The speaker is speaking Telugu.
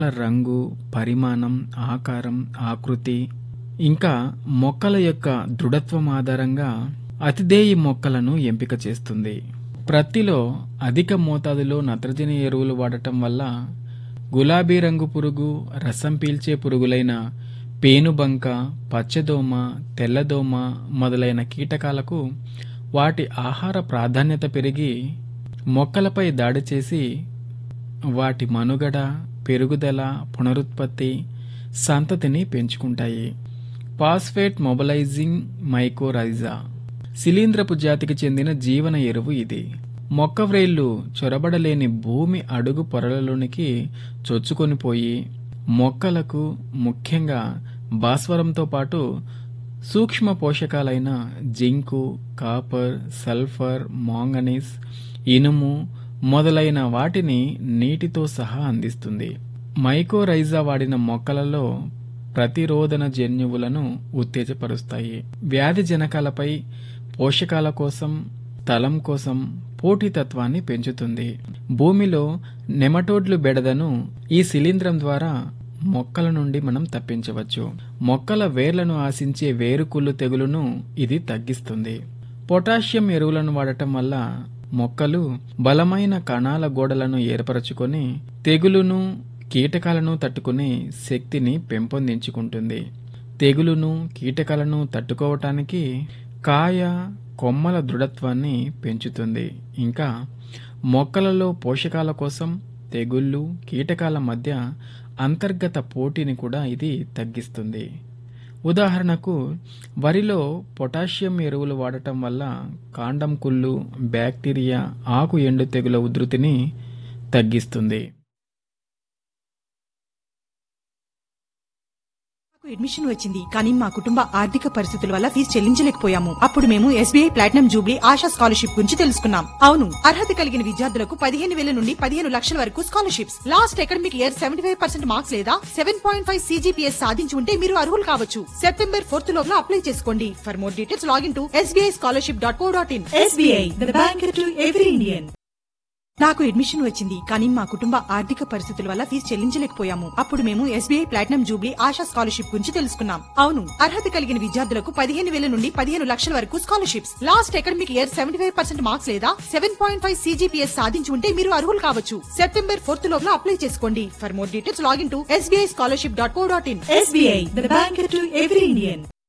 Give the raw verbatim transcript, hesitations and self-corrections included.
రంగు, పరిమాణం, ఆకారం, ఆకృతి ఇంకా మొక్కల యొక్క దృఢత్వం ఆధారంగా అతిదేయి మొక్కలను ఎంపిక చేస్తుంది. ప్రత్తిలో అధిక మోతాదులో నత్రజని ఎరువులు వాడటం వల్ల గులాబీ రంగు పురుగు, రసం పీల్చే పురుగులైన పేనుబంక, పచ్చదోమ, తెల్లదోమ మొదలైన కీటకాలకు వాటి ఆహార ప్రాధాన్యత పెరిగి మొక్కలపై దాడి చేసి వాటి మనుగడ, పెరుగుదల, పునరుత్పత్తి, సంతతిని పెంచుకుంటాయి. ఫాస్ఫేట్ మొబలైజింగ్ మైకోరైజా శిలీంద్రపు జాతికి చెందిన జీవన ఎరువు ఇది. మొక్క వ్రేళ్లు చొరబడలేని భూమి అడుగు పొరలలోనికి చొచ్చుకొనిపోయి మొక్కలకు ముఖ్యంగా భాస్వరంతో పాటు సూక్ష్మ పోషకాలైన జింకు, కాపర్, సల్ఫర్, మాంగనీస్, ఇనుము మొదలైన వాటిని నీటితో సహా అందిస్తుంది. మైకోరైజా వాడిన మొక్కలలో ప్రతిరోధన జన్యువులను ఉత్తేజపరుస్తాయి. వ్యాధి జనకాలపై పోషకాల కోసం, స్థలం కోసం పోటీతత్వాన్ని పెంచుతుంది. భూమిలో నెమటోడ్లు బెడదను ఈ శిలీంద్రం ద్వారా మొక్కల నుండి మనం తప్పించవచ్చు. మొక్కల వేర్లను ఆశించే వేరుకుళ్ళు తెగులును ఇది తగ్గిస్తుంది. పొటాషియం ఎరువులను వాడటం వల్ల మొక్కలు బలమైన కణాల గోడలను ఏర్పరచుకొని తెగులును, కీటకాలను తట్టుకునే శక్తిని పెంపొందించుకుంటుంది. తెగులును, కీటకాలను తట్టుకోవటానికి కాయ, కొమ్మల దృఢత్వాన్ని పెంచుతుంది. ఇంకా మొక్కలలో పోషకాల కోసం తెగుళ్ళు, కీటకాల మధ్య అంతర్గత పోటీని కూడా ఇది తగ్గిస్తుంది. ఉదాహరణకు వరిలో పొటాషియం ఎరువులు వాడటం వల్ల కాండం కుళ్ళు, బ్యాక్టీరియా, ఆకు ఎండు తెగుల ఉధృతిని తగ్గిస్తుంది. అడ్మిషన్ వచ్చింది, కానీ మా కుటుంబ ఆర్థిక పరిస్థితుల వల్ల ఫీజు చెల్లించలేకపోయాము. అప్పుడు మేము SBI platinum Jubilee ASHA scholarship గురించి తెలుసుకున్నాం. అవును, అర్హత కలిగిన విద్యార్థులకు పదిహేను వేల నుండి పదిహేను లక్షల వరకు scholarships. Last academic year seventy five percent marks లేదా సెవెన్ పాయింట్ ఫైవ్ సీజీపీఎస్ సాధించి ఉంటే మీరు అర్హులు కావచ్చు. సెప్టెంబర్ ఫోర్త్ లోపల అప్లై చేసుకోండి. For more details login to SBI scholarship dot co dot in. SBI, the bank to every Indian. నాకు అడ్మిషన్ వచ్చింది, కానీ మా కుటుంబ ఆర్థిక పరిస్థితుల వల్ల ఫీజు చెల్లించలేకపోయాము. అప్పుడు మేము SBI platinum Jubilee ASHA scholarship గురించి తెలుసుకున్నాం. అవును, అర్హత కలిగిన విద్యార్థులకు పదిహేను వేల నుండి పదిహేను లక్షల వరకు scholarships. Last academic year seventy five percent marks లేదా సెవెన్ పాయింట్ ఫైవ్ సీజీపీఎస్ సాధించి ఉంటే మీరు అర్హులు కావచ్చు. సెప్టెంబర్ ఫోర్త్ లోపల అప్లై చేసుకోండి. For more details login to SBI scholarship dot co dot in. SBI, the bank to every Indian.